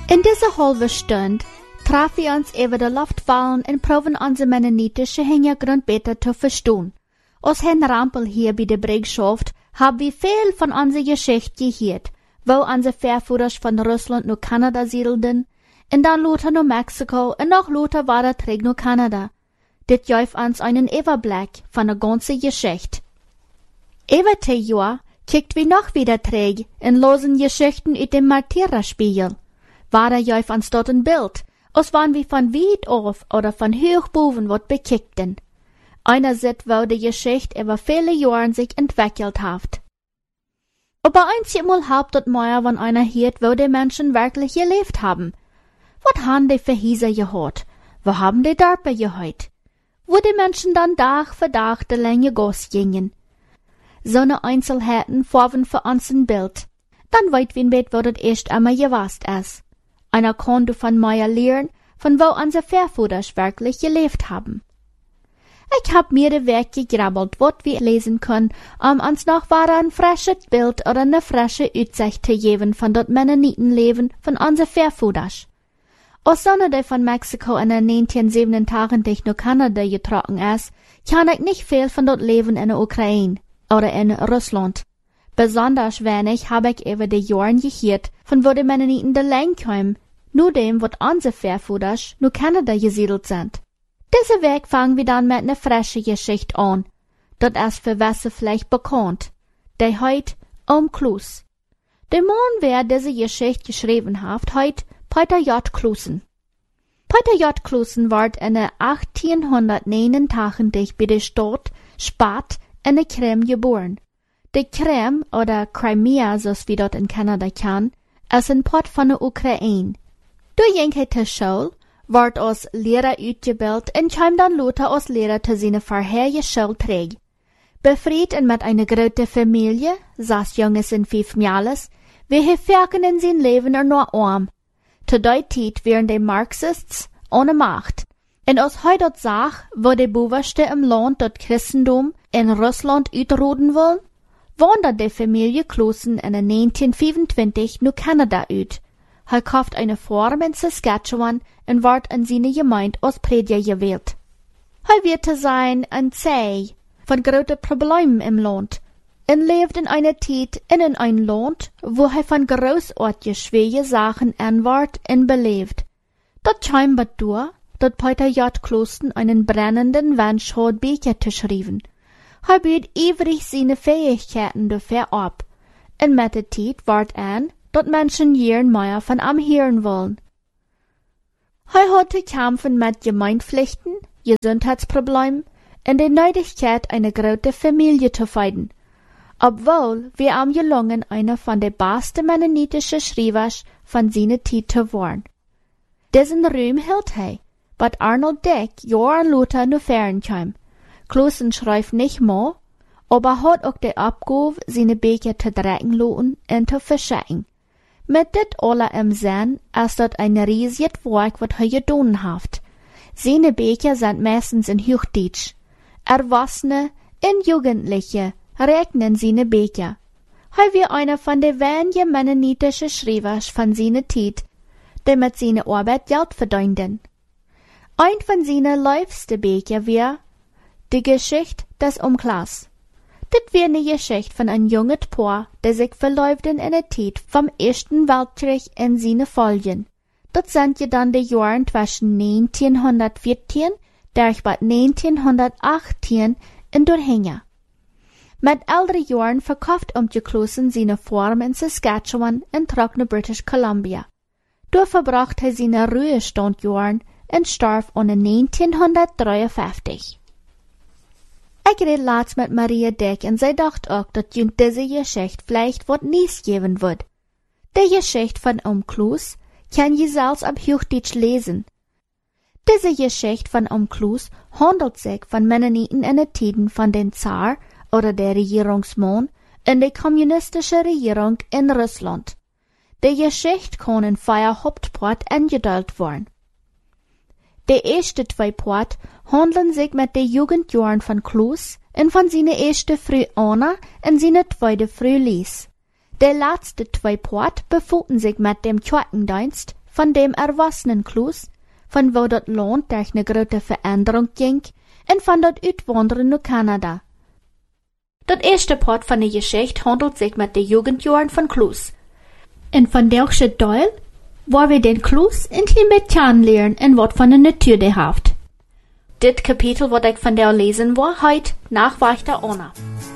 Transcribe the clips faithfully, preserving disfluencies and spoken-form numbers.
In dieser halben Stunde traf wir uns über die Luftwahlen und proben unsere mennonitische Hintergrund besser zu verstehen. Aus Herrn Rampel hier bei der Bürgschaft haben wir viel von unserer Geschichte gehört, wo unsere Vorväter von Russland nach Kanada siedelten, und dann Luther nach Mexiko und noch Luther war er zurück nach Kanada. Das gibt uns einen Überblick von der ganzen Geschichte. Über die Jahr kickt wir noch wieder zurück und losen Geschichten aus dem Martyrerspiegel. War er gibt uns dort ein Bild, als wann wir von weit auf oder von hoch boven wat bekickten. Einer sieht, wo die Geschichte über viele Jahre sich entwickelt hat. Aber einmal habt dort mehr, wenn einer hört, wo die Menschen wirklich gelebt haben. Was haben die für Häuser gehört? Wo haben die Dörper gehört? Wo die Menschen dann Tag für Tag die lange Goss gingen. So ne Einzelheiten formen für uns ein Bild. Dann weit wir mit, wo das erst einmal gewasst ist. Einer konnte von mir lernen, von wo unsere Vorväter wirklich gelebt haben. Ich hab mir den Weg gegrabbelt, wat wir lesen können, um uns noch war ein frisches Bild oder eine frische Aussicht zu geben von dort Mennonitenleben von unsere Vorväter. Als Sonne, die von Mexiko in den neunzehnhundertsiebenundachtzig nach Kanada getroffen ist, kann ich nicht viel von dort Leben in der Ukraine oder in Russland. Besonders wenig habe ich über die Jahre gehört, von wo die Mennoniten de Lang kommen, nur dem, wat unsere Vorväter nach Kanada gesiedelt sind. Diese Weg fangen wir dann mit einer frischen Geschichte an. Dort ist für Wasser vielleicht bekannt. Der heut Umklus. Der Mann, wer diese Geschichte geschrieben hat, heut Peter J. Klusen. Peter J. Klusen ward in achtzehnhundertneunundachtzig bei der Stadt Spat in der Krim geboren. Die Krim, oder Crimea, so wie dort in Kanada kann, ist ein Part von der Ukraine. Durch Jenke zur Schule, ward als Lehrer ausgebildet und kam dann Luther als Lehrer zu seiner vorherigen Schule zurück. Befried und mit einer großen Familie, sechs Junges und fünf Mädels, wir verfolgen in sein Leben er nur arm. Zu der Zeit wären die Marxists ohne Macht. Und als heute dort sagt, wo die Buwerste im Land dort Christentum in Russland utroden wollen, wandert die Familie Klusen in neunzehnhundertfünfundzwanzig nach Kanada ut. Er kauft eine Farm in Saskatchewan und wird in seine Gemeinde als Prediger gewählt. Er wird zu sein ein Zeh von großen Problemen im Land und lebt in einer Zeit in einem Land, wo er von großartigen schweren Sachen anwart und belebt. Dort scheinbar durch, dort Peter J. Klusen einen brennenden Wunsch hat, Bücher zu schreiben. Er bietet ewig seine Fähigkeiten dafür ab. Und mit der Zeit wird an, dort Menschen jeden mehr von ihm hören wollen. Er hat zu kämpfen mit Gemeindpflichten, Gesundheitsproblemen und der Nötigkeit, eine große Familie zu finden. Obwohl wir ihm gelungen, einer von den besten mennonitischen Schreibers von seiner Zeit zu werden. Diesen Ruhm hält er, but Arnold Dick Johann Luther nur fern kam. Klusen schreibt nicht mehr, aber hat auch die Abgabe, seine Bücher zu drecken lassen und zu verschicken. Mit dit alle im Sinn ist dort ein riesiges Werk, was er getan hat. Seine Bücher sind meistens in Hochdeutsch. Erwachsene und Jugendliche regnen seine Bücher. Er war einer von den wenigen mennonitischen Schreibers von seiner Zeit, die mit seiner Arbeit Geld verdienten. Ein von seinen liebsten Büchern war die Geschichte des Umklas. Das war eine Geschichte von einem jungen Paar, der sich verläuften in der Zeit vom Ersten Weltkrieg in seine Folgen. Dort sind ja dann die Jahre zwischen neunzehnhundertvierzehn durch bis neunzehnhundertachtzehn in Durchhänge. Mit älteren Jahren verkauft Umklusen seine Farm in Saskatchewan und trug nach British Columbia. Dort verbrachte er seine Ruhestandjahren und starb ohne neunzehnhundertdreiundfünfzig. Ich red laatst mit Maria Dick und sie dacht auch, dass jüng diese Geschichte vielleicht wat Nies geben wird. Die Geschichte von Umklus kann je selbst ab Hochdeutsch lesen. Diese Geschichte von Umklus handelt sich von Mennoniten in den Tiden von den Zar oder der Regierungsmann in der kommunistischen Regierung in Russland. Die Geschichte kann in vier Hauptparts eingeteilt werden. Die ersten zwei Part handeln sich mit den Jugendjahren von Klus und von seiner ersten Früh Anna und seiner zweiten Früh Lies. Die letzten zwei Part befunden sich mit dem Kirchendienst von dem erwachsenen Klus, von wo dat Land durch eine große Veränderung ging, und von dat Uitwanderen nach Kanada. Dat erste Part von der Geschichte handelt sich mit den Jugendjahren von Klus. Und von welchem Teil, wo wir den Klus intim kennenlernen und wat von der Natur der haft. Dit Kapitel, wat ich von der lesen war, heut nach weiter Anna.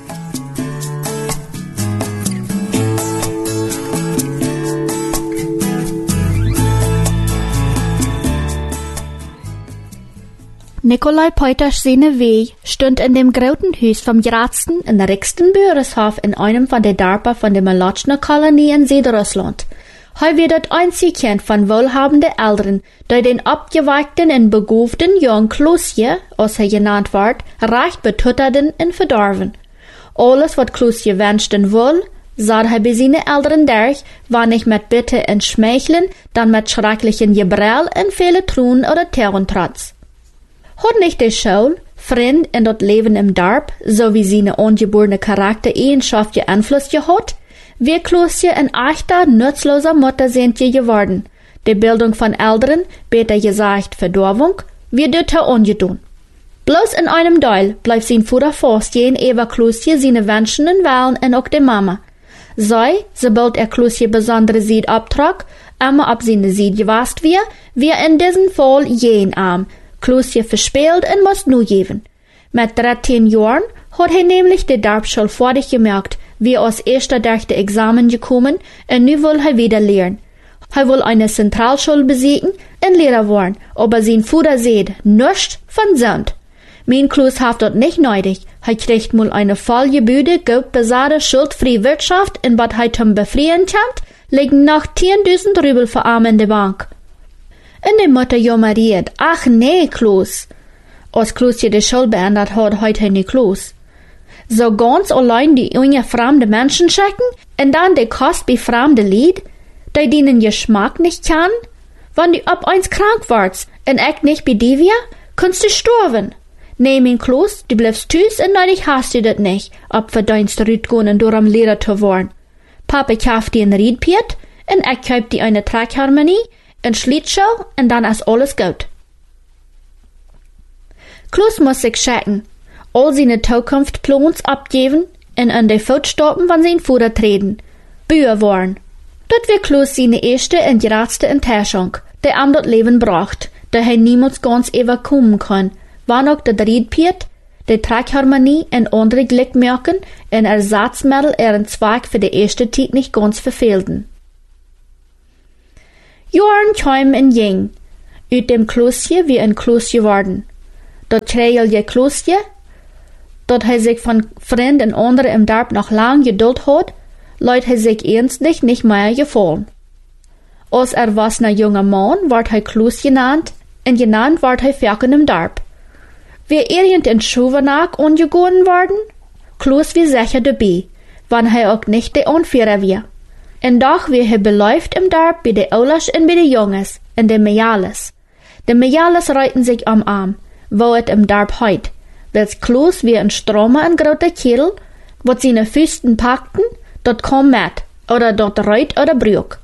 Nikolai Peuters seine Weg stund in dem großen Haus vom Gradsten und reichsten Bürgershof in einem von den Dörfern von der Malotschner Kolonie in Südrussland. Heu wird dort einzig kennt von wohlhabenden Eltern, die den abgeweigten und beguften jungen Klusje, als er genannt wird, reich betutterten und verdorven. Alles, was Klusje wünschten wohl, sah er bei seinen Eltern durch, war nicht mit Bitte und Schmeicheln, dann mit schrecklichen Gebrell und viele Truhen oder Terrentrotz. Hat nicht der Schule, Freund und das Leben im Dorf, so wie seine ungeborene Charaktereigenschaft Einfluss gehabt, wir Klusje ein echter, nutzloser Mutter sind je geworden. Die Bildung von Eltern, besser gesagt Verdorvung, wird dort ungedun. Bloß in einem Teil bleibt sein Vater fast jeden Eva Klusje seine Wünschen und Wahlen und auch der Mama. Sei, sobald er Klusje besondere Sied abtrag, immer ab seine Sied gewasst wir, wir in diesem Fall jeden Arm, Klusje verspielt und muss nu geben. Mit dreizehn Jahren hat er nämlich die Dorfschule fertig gemerkt, wie aus erster durch die Examen gekommen und nu will er wieder lernen. Er will eine Zentralschule besiegen und Lehrer werden, aber sein Vater sieht nichts von Sand. Mein Klus haft dort nicht neidig. Er kriegt mal eine vollgebüde, gut besaßte, schuldfreie Wirtschaft und was er zum Befrieren kennt, liegen noch zehntausend Rubel für Arme in der Bank. Und die Mutter jammeriert, ach nee, Klus. Als Klusje die Schule beendet hat, heute nicht Klus. So ganz allein die junge fremde Menschen schicken und dann die Kost bei fremde Lied, die denen Geschmack nicht kennen? Wenn du ab eins krank warst und echt nicht bei dir wär, kannst du sterben. Nee, mein Klus, du bleibst tüß und neulich hast du das nicht, ob für deins Rütgun und durch am Lehrer zu werden. Papa kauft dir ein Riedpiet und ich kauf dir eine Trackharmonie, ein Schlittschuh und dann ist alles gut. Klus muss sich checken, all seine Zukunftsplans abgeben und an die Fußstapfen von seinem Vater treten. Büher waren. Dort wird Klus seine erste und geradste Enttäuschung, die ihm das Leben braucht, da er niemals ganz überkommen kann, wann auch der Riedpiet, die Trackharmonie und andere Glückmerken und Ersatzmittel ihren Zweig für die erste Zeit nicht ganz verfehlten. Jahren kamen und ging, ut dem Klusje wie ein Klusje geworden. Dat kreelige Klusje, dat hij sich von Freunden und anderen im Dorf noch lang geduld hat, leut hij sich ernstlich nicht mehr gefallen. Als erwachsener junger Mann ward hij Klus genannt, und genannt ward hij Ferken im Dorf. Wie irgend in Schuvenach ungegoren worden, Klus wie sicher dabei, wann hij auch nicht der Anführer war. Und doch wie hij beläuft im Dorf bei de Oulers und bei de Junges, und de Mejales. De Mejales reiten sich am Arm, wo et im Dorf heut, wels Klus wie ein Stromer ein groter Kittel, wat seine Füßen packten, dort kom mit, oder dort reit oder brück.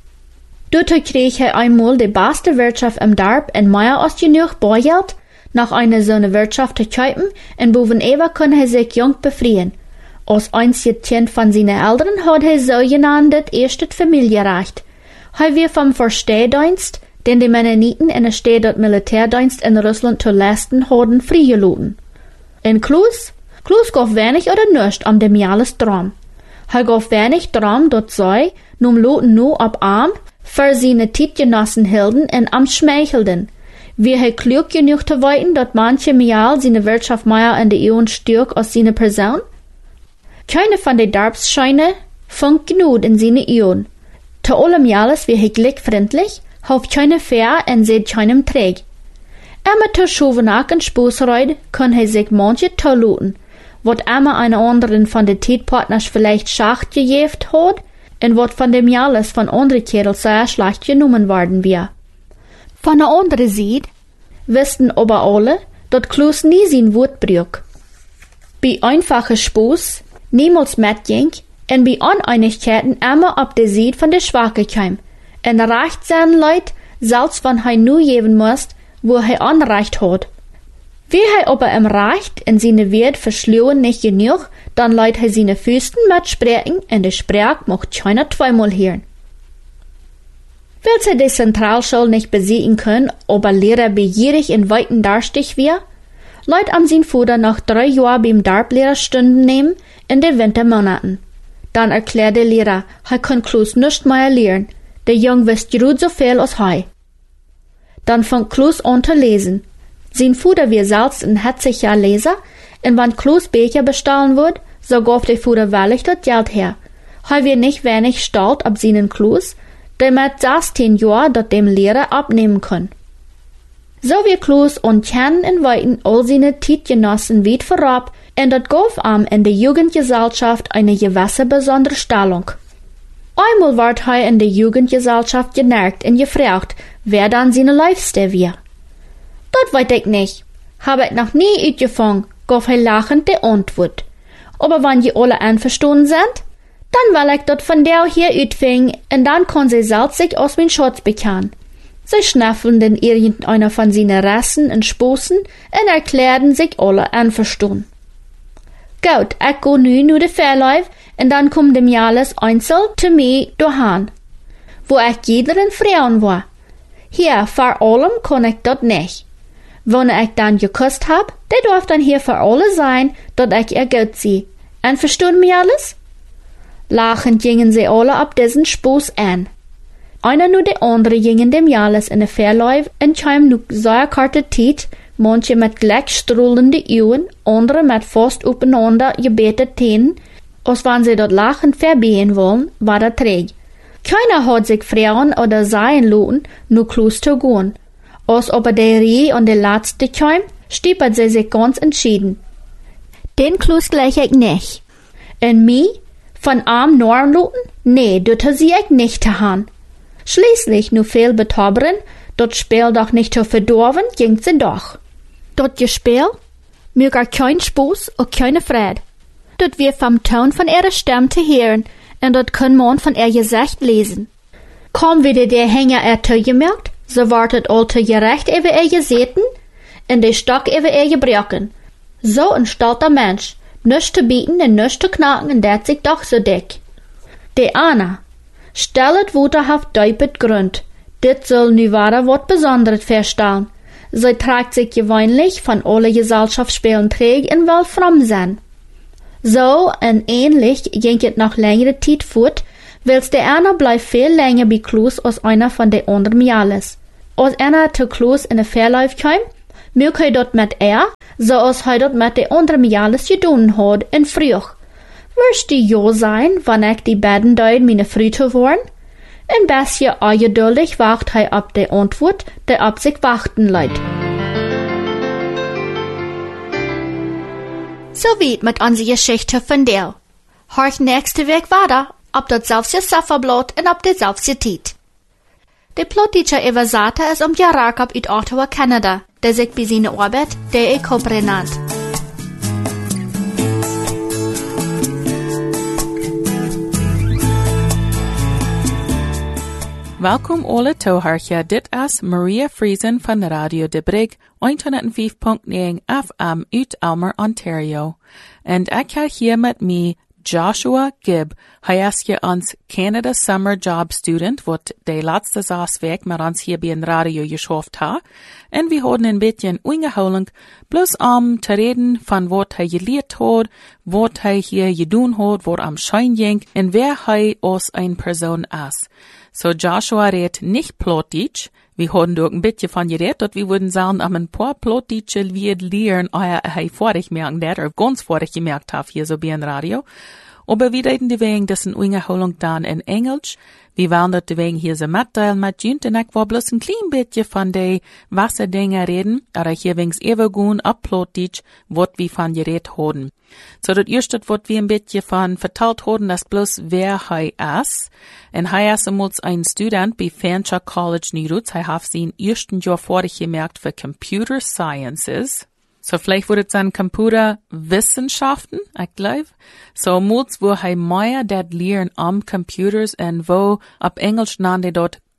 Dort krieg er einmal die beste Wirtschaft im Dorf und mehr als genug Beugeld, nach einer so eine Wirtschaft zu kaufen, und boven Eva kann er sich jung befrieren. Als einziges Kind von seinen Eltern hat er so genannt das erste Familienrecht. Er wird vom Verstehdienst, den die Mennoniten in der Stadt dort Militärdienst in Russland zu leisten hatten, freigelassen. In Klus? Klus gab wenig oder nichts am dem Jahres drum. Er gab wenig drum, dort sei, num loten nur ab Arm, für seine Tietgenossen hielten und am schmeichelten. Wie er klug genug zu weiten, dort manche Mial seine Wirtschaft mehr in der Eon stärk als seine Person? Keine von den Dorfscheine funkt genug in seine Eon. Zu allem Jahres wie er glückfreundlich, hofft keine fair und seht keinem träg. Immer zu Schuvenach und Spußreut kann er sich manche toluten, wat immer einer anderen von den Tietpartners vielleicht schacht gejeft hat, und wat von dem Jahres von anderen Kerl sehr schlecht genommen worden wir. Von der anderen Seite wussten aber alle, dat Klus nie sein Wort brück. Bei einfachen Spuß niemals mitging und bei Uneinigkeiten immer ab der Seite von der Schwache kam, En reicht zijn Leut, selbst wenn hij nu geben muss, wo hij Anrecht hat. Wie hij aber im Reicht in seine Wert verschluen nicht genug, dann leiht hij seine Füßen mit sprechen en de Sprach mocht keiner zweimal hören. Will sie die Zentralschule nicht besiegen können, aber Lehrer begierig in weiten Darstich wir, leiht am sein Vater nach drei Jahren beim Darblehrer Stunden nehmen in den Wintermonaten. Dann erklärt der Lehrer, er kann Klaus nicht mehr lernen, der Junge wisst gut so viel als er. Dann fängt Klaus an zu lesen. Sein Vater wir selbst ein herziger Leser, und wenn Klaus Becher bestahlen wird, so gab der Vater wahrlich das Geld her. Er wird nicht wenig stolz ab seinen Klaus, der mit sechzehn Jahren dort dem Lehrer abnehmen kann. So wie Klaus und kennen in Weiten all seine Tietgenossen weit vorab, und das gab ihm in der Jugendgesellschaft eine gewisse besondere Stellung. Einmal ward er in der Jugendgesellschaft generkt und gefragt, wer dann seine Liebste wär. Das weiß ich nicht. Hab ich noch nie uitgefangen, gab er lachend die Antwort. Aber wenn je alle einverstanden sind, dann will ich dort von der hier uitfingen, und dann kann sie selbst sich aus mein Schatz bekennen. Sie schnaffeln denn irgendeiner von seinen Rassen und Sposen und erklärten sich alle einverstanden. Gut, ich go nu nu de Verlauf, und dann kommt dem Jahres einzeln zu mir daheim, wo ich jederin Frauen war. Hier, vor allem kann ich dort nicht. Wenn ich dann geküsst hab, der darf dann hier für alle sein, dat ich ihr gut sie. Einverstanden mir alles? Lachend gingen sie alle ab diesen Spaß an. Einer nur der andere gingen dem Jahres in der Verlauf und kam nu sehr karte Tiet, manche mit gleich strahlende Augen, andere mit fast aufeinander gebetete Tänen, als wenn sie dort lachend verbehen wollen, war der träg. Keiner hat sich fragen oder sein lassen, nur Klaus zu gehen. Als aber der Reh und der Letzte kam, stiepert sie sich ganz entschieden. Den Klaus gleich ich nicht. Und mich? Von arm Norn lassen? Nee, das sie ich nicht getan. Schließlich, nur viel betaubern, dort Spiel doch nicht zu verdorben, ging sie doch. Dort Gespiel? Mir gar kein Spaß und keine Freude. Dort wir vom Ton von ihrer Stimme zu hören, und dort kann man von ihr Gesicht lesen. Kaum wieder der Hänger er zugemerkt, so wartet all zu gerecht über ihr Geseten, und der Stock über ihr gebrochen. So ein stolzer Mensch, nichts zu bieten und nichts zu knacken, und der sich doch so dick. Der Anna, stellet wuterhaft deupet Grund, dit soll nu wahre wat Besonderes feststellen. Sie trägt sich gewöhnlich von alle Gesellschaftsspielen träg und will fromm sein. So und ähnlich ging es noch längere Zeit fort, weil der Anna bleibt viel länger bei Klaus als einer von den anderen Jahres. Als einer zu Klaus in der Verlauf kam, mög er dort mit er, so als er dort mit den anderen Jahres getan hat, und früh. Wirst du ja sein, wenn ich die beiden Deuten meine Früchte waren? Ein bisschen ungeduldig wacht er ab der Antwort, der ab sich warten leid. So weit mit unserer Geschichte von der. Horch nächste Weg weiter, ob das selbst Safferblatt und ob der selbst Tiet. Der Plotteacher Evasata ist um Jarakab in Ottawa, Kanada, der sich bei seiner Arbeit der Ekobre nannt. Welkom alle toehoortje, dit is Maria Friesen van Radio De Brig, honderdvijf komma negen F M uit Elmer, Ontario. En ik ga hier met mij Joshua Gibb. Hij is hier ons Canada Summer Job Student, wat de laatste zes weken met ons hier bij een radio geschaft ha. En we hadden een beetje ingehouden, plus om te reden van wat hij geleerd had, wat hij hier gedaan had, wat am Schein ging, en wer hij als een persoon is. So Joshua redt nicht Plattdeutsch. Wir haben doch ein bisschen von geredet, dass wir würden sagen, am ein paar Plattdeutsche wird lernen, euer er vorig merken, der er ganz vorig gemerkt hat, hier so bei ein Radio. Aber wir reden die wegen dessen Ungeholung dann in Englisch. Wir wollen dort die wegen hier so mitteilen mit Jünt, und ich war bloß ein klein bisschen von den Wasserdingen reden, aber hier wenigstens ever ab Plattdeutsch, was wir von geredet haben. So, das erste, was wir ein bisschen von verteilt haben, das bloß wer er ist. Und er ist einmal ein Student bei Fanshawe College Nirutz. Er hat sein ersten Jahr vorig gemerkt für Computer Sciences. So, vielleicht würde es sein Computerwissenschaften, ich glaube. So, muts, wo er mehr das lernen am Computers und wo, ab Englisch nennen die dort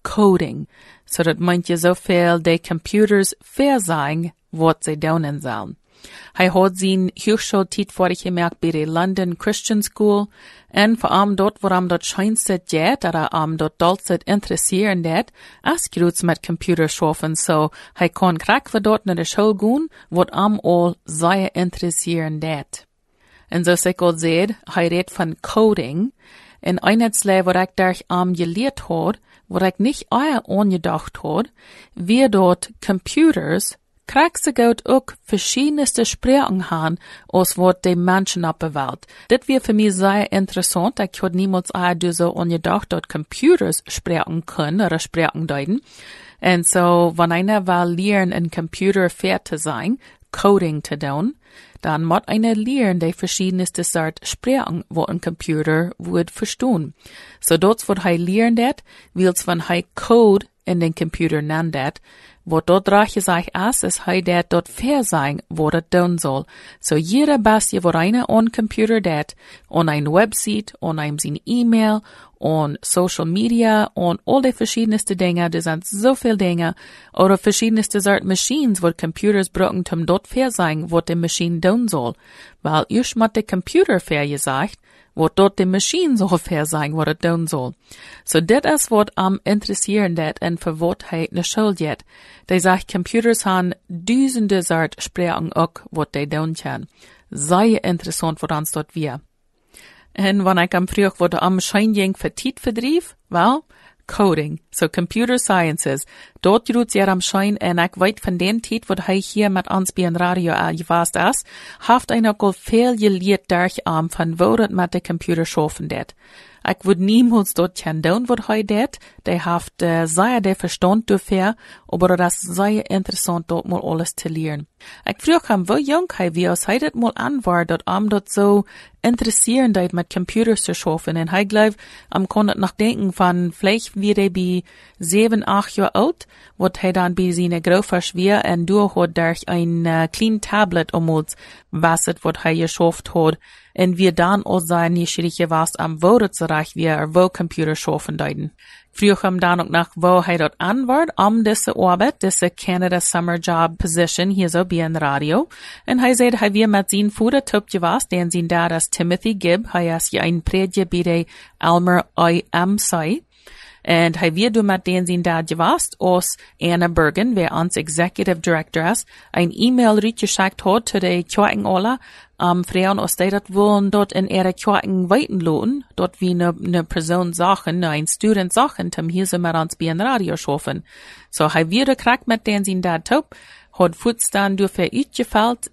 coding. So dat meint je zoveel de computers fair zijn wat ze doen sollen. Hij had zijn hogeschooltijd voorgemerkt bij de London Christian School en voor am dort waarom dat schijnste jet, dat am dort dolzet interesseren dat, als groets met computers schaffen, so hij kon krak voor dort naar de school gaan, wat am al zeer interesseren dat. En zoals ik al zei, hij redt van coding, en eindelijk wat ik daar am geleerd had, wat ik niet eier aangedacht had, wie dort computers krijgt ze goed ook verschiedenste spraken gaan, als wat de mensen op de wereld. Dit weer voor mij zeer interessant. Ik had niemals eier zo aangedacht dat computers spraken kunnen, oder spraken deuten. En so, wanneer einer wil leren een computer fair te zijn, coding te doen, dan moet einer leren de verschiedenste soort spraken, wat een computer wordt verstaan. So, dat wat hij leren dat, wils van hij code in den computer nennt dat, wat dort draag je zich as, is hij dat dort fair zijn, wat het doen zal. So, jeder bestje wat einer on computer dat, on een website, on een zijn e-mail, on social media, on al die verschiedenste dingen, er zijn zoveel dingen, oder verschiedenste soort machines, wat computers brauchen, um dort fair sein, wat de machine doen zal. Weil eerst moet de computer fair gezegd, wat dort de machine zal fair sein, wat het doen zal. So, dit is wat am interesseren dat en voor wat hij ne school jet. Die zegt, computers han duizenden soort spraken ook, wat die doen kan. Zeer interessant wat ons dort wir. En wanneer ik am vroeg wat am schijnjeng voor tijd verdrief, wel, coding, so computer sciences. Dort doet zeer am schijn en ik weet van den tijd wat hij hier met ons bij een radio al gewaast is, heeft hij ook al veel geleerd durch am van wo dat met de computer schaffen dat. Ik would niemals dort gaan doen wat hij dat, die heeft uh, zeer de verstand dafür, aber das is zeer interessant dort mal alles te leren. Ik vroeg hem, wo jong hij wie als hij dat mal anwaar, dat am dat zo interesseren dat met computers te schaffen, en hij geloof, am kon het nog denken van, vielleicht wie hij bij zeven, acht jaar oud, wat hij dan bij zijn grootvader weer en door had durch een uh, klein tablet omhoog, was het wat hij geschaft had, en wir dan al zijn nieuwsgierig was am wo dat zerecht wie er wo computers schaffen deuten. Vroeg hem dan ook nach wo hij dat aanwaard om deze arbeid, deze Canada Summer Job Position hier zo bij een radio. En hij zei hij weer met zijn voeder tupje was, den zijn dad is Timothy Gibb, hij is je een predje bij de Elmer I M C. En hij weer door met den zijn dad gewas, als Anna Bergen, wer ons Executive Director is, een e-mail richgeschickt had to de kwijting alle, um, vrouwen als die dat willen dort in ihre kwijting weiten loten, dort wie ne, ne Person Sachen, ne ein Student Sachen, zum hier sind wir uns bei ein Radio schaffen. So, hij weer gekriegt mit den zijn dad top, had voets dan door voor uitgeveld,